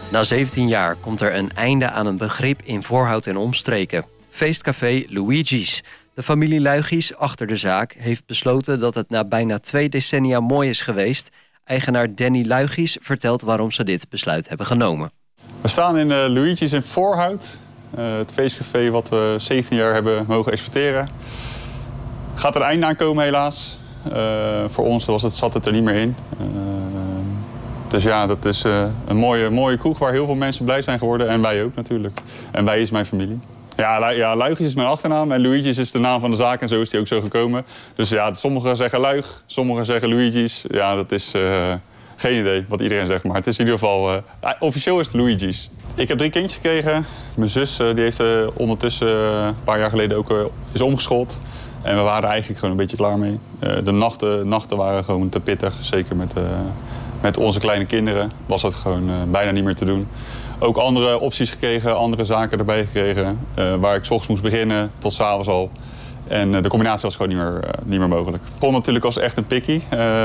Na 17 jaar komt er een einde aan een begrip in Voorhout en omstreken. Feestcafé Luigi's. De familie Luigi's achter de zaak heeft besloten dat het na bijna 2 decennia mooi is geweest. Eigenaar Danny Luigi's vertelt waarom ze dit besluit hebben genomen. We staan in Luigi's in Voorhout. Het feestcafé wat we 17 jaar hebben mogen exporteren. Gaat er een einde aan komen helaas. Voor ons zat het er niet meer in. Dus ja, dat is een mooie kroeg waar heel veel mensen blij zijn geworden. En wij ook natuurlijk. En wij is mijn familie. Ja, Luigi's is mijn achternaam en Luigi's is de naam van de zaak en zo is die ook zo gekomen. Dus ja, sommigen zeggen Luig, sommigen zeggen Luigi's. Ja, dat is geen idee wat iedereen zegt, maar het is in ieder geval... officieel is het Luigi's. Ik heb 3 kindjes gekregen. Mijn zus die heeft ondertussen een paar jaar geleden ook is omgeschoold. En we waren eigenlijk gewoon een beetje klaar mee. De nachten waren gewoon te pittig, zeker met onze kleine kinderen was dat gewoon bijna niet meer te doen. Ook andere opties gekregen, andere zaken erbij gekregen. Waar ik 's ochtends moest beginnen tot 's avonds al. En de combinatie was gewoon niet meer mogelijk. Ik begon natuurlijk als echt een pikkie.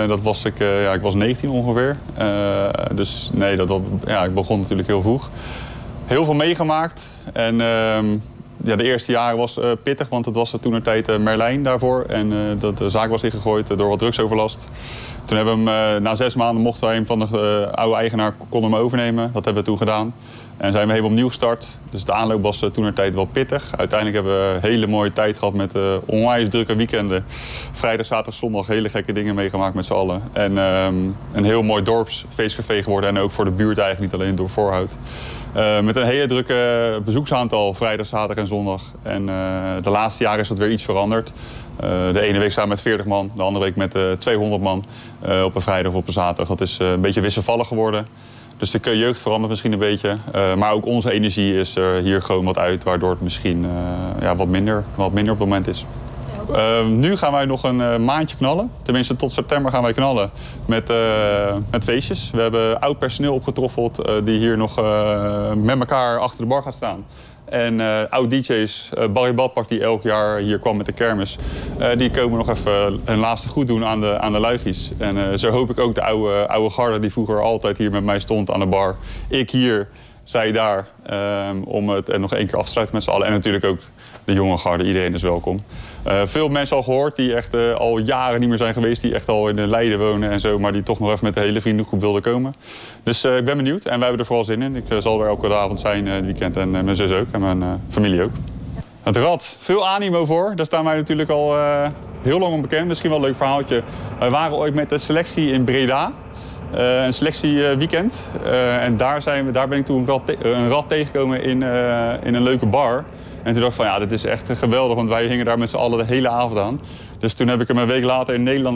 Ik was 19 ongeveer. Dus nee, ik begon natuurlijk heel vroeg. Heel veel meegemaakt. En de eerste jaren was pittig, want het was toentertijd Merlijn daarvoor. En de zaak was dichtgegooid door wat drugsoverlast. Toen hebben we hem, na 6 maanden mochten wij hem van de oude eigenaar kon hem overnemen. Dat hebben we toen gedaan. En zijn we helemaal opnieuw gestart. Dus de aanloop was toentertijd wel pittig. Uiteindelijk hebben we een hele mooie tijd gehad met onwijs drukke weekenden. Vrijdag, zaterdag, zondag hele gekke dingen meegemaakt met z'n allen. En een heel mooi dorpsfeestcafé geworden. En ook voor de buurt eigenlijk, niet alleen door Voorhout. Met een hele drukke bezoeksaantal, vrijdag, zaterdag en zondag. En de laatste jaren is dat weer iets veranderd. De ene week staan we met 40 man, de andere week met 200 man op een vrijdag of op een zaterdag. Dat is een beetje wisselvallig geworden. Dus de jeugd verandert misschien een beetje. Maar ook onze energie is er hier gewoon wat uit, waardoor het misschien wat minder op het moment is. Nu gaan wij nog een maandje knallen. Tenminste, tot september gaan wij knallen met feestjes. We hebben oud personeel opgetroffeld die hier nog met elkaar achter de bar gaat staan. En oud-DJ's, Barry Badpak die elk jaar hier kwam met de kermis, die komen nog even een laatste goed doen aan de Luigi's. En zo hoop ik ook de oude garde die vroeger altijd hier met mij stond aan de bar. Ik hier, zij daar, om het nog 1 keer af te sluiten met z'n allen. En natuurlijk ook de jonge garde, iedereen is welkom. Veel mensen al gehoord die echt al jaren niet meer zijn geweest, die echt al in Leiden wonen en zo, maar die toch nog even met de hele vriendengroep wilden komen. Dus ik ben benieuwd en wij hebben er vooral zin in. Ik zal weer elke avond zijn dit weekend en mijn zus ook en mijn familie ook. Het Rad, veel animo voor. Daar staan wij natuurlijk al heel lang onbekend. Misschien wel een leuk verhaaltje. Wij waren ooit met de selectie in Breda. Een selectieweekend. En daar ben ik toen een rad tegengekomen in een leuke bar. En toen dacht ik van dit is echt geweldig, want wij hingen daar met z'n allen de hele avond aan. Dus toen heb ik hem een week later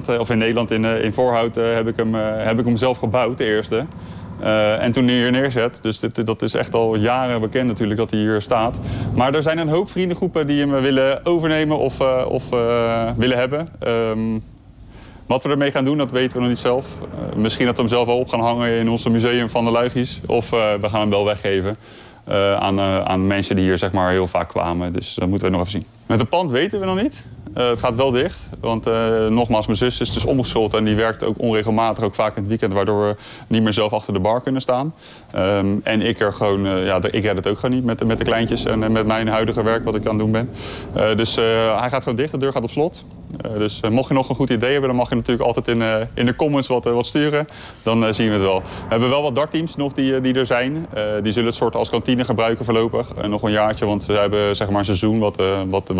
in Voorhout heb ik hem zelf gebouwd, de eerste. En toen hier neerzet. Dus dat is echt al jaren bekend natuurlijk dat hij hier staat. Maar er zijn een hoop vriendengroepen die hem willen overnemen of willen hebben. Wat we ermee gaan doen, dat weten we nog niet zelf. Misschien dat we hem zelf wel op gaan hangen in ons museum van de Luigi's. Of we gaan hem wel weggeven aan mensen die hier zeg maar heel vaak kwamen. Dus dat moeten we nog even zien. Met het pand weten we nog niet. Het gaat wel dicht, want nogmaals, mijn zus is dus omgeschoold en die werkt ook onregelmatig, ook vaak in het weekend, waardoor we niet meer zelf achter de bar kunnen staan. En ik ik red het ook gewoon niet met de kleintjes en met mijn huidige werk wat ik aan het doen ben. Dus hij gaat gewoon dicht, de deur gaat op slot. Dus mocht je nog een goed idee hebben, dan mag je natuurlijk altijd in de comments wat sturen. Dan zien we het wel. We hebben wel wat dartteams nog die er zijn. Die zullen het soort als kantine gebruiken voorlopig. Nog een jaartje, want we hebben zeg maar een seizoen wat